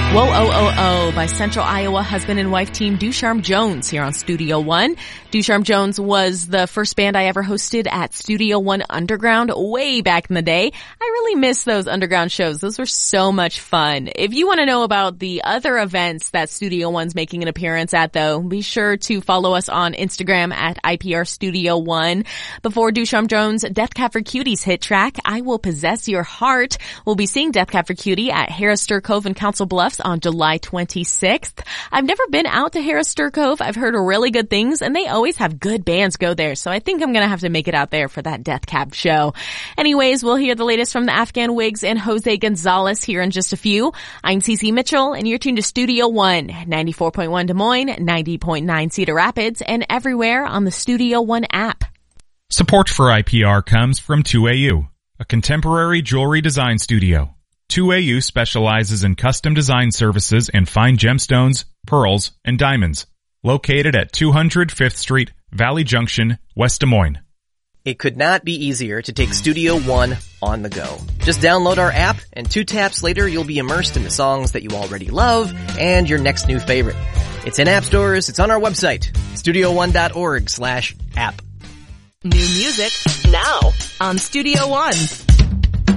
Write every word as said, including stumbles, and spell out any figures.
Whoa, oh, oh, oh, by Central Iowa husband and wife team Ducharme Jones here on Studio One. Ducharme Jones was the first band I ever hosted at Studio One Underground way back in the day. I really miss those underground shows. Those were so much fun. If you want to know about the other events that Studio One's making an appearance at, though, be sure to follow us on Instagram at I P R Studio One. Before Ducharme Jones' Death Cab for Cuties hit track, I Will Possess Your Heart. We'll be seeing Death Cab for Cutie at Harristur Cove and Council Bluffs on July twenty-sixth. I've never been out to Harristur Cove. I've heard really good things, and they always have good bands go there, so I think I'm gonna have to make it out there for that Death Cab show. Anyways, we'll hear the latest from the Afghan Wigs and Jose Gonzalez here in just a few. I'm Cece Mitchell, and you're tuned to Studio One, ninety-four point one Des Moines, ninety point nine Cedar Rapids, and everywhere on the Studio One app. Support for I P R comes from two A U, a contemporary jewelry design studio. two A U specializes in custom design services and fine gemstones, pearls, and diamonds. Located at two hundred Fifth Street, Valley Junction, West Des Moines. It could not be easier to take Studio One on the go. Just download our app, and two taps later you'll be immersed in the songs that you already love and your next new favorite. It's in app stores, it's on our website, studio one dot org slash app. New music now on Studio One.